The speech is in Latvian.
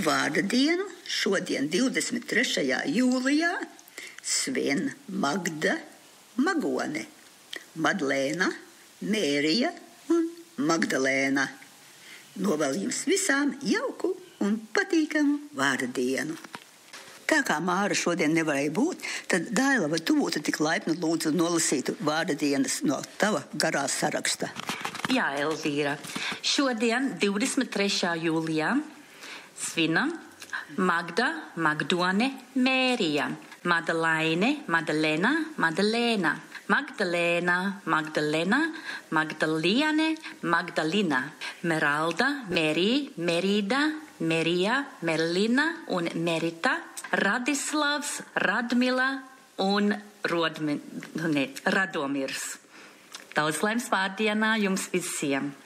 Vārda dienu šodien 23. jūlijā svin Magda, Magone, Madlēna, Mērija un Magdalēna. Novēlu jums visām jauku un patīkamu vārda dienu. Tā kā Māra šodien nevarēja būt, tad Daila, vai tu būtu tik laipna lūdzu nolasītu vārda dienas no tava garā saraksta? Jā, Elvīra. Šodien, 23. jūlijā, svinam Magda, Magdone, Mērija, Madalaine, Madalena, Madalēna, Magdalēna, Magdalena, Magdaliene, Magdalina, Meralda, Merī, Merīda, Merija, Merlina un Merita, Radislavs, Radmila un Radomirs. Daudz laimes vārdienā jums visiem!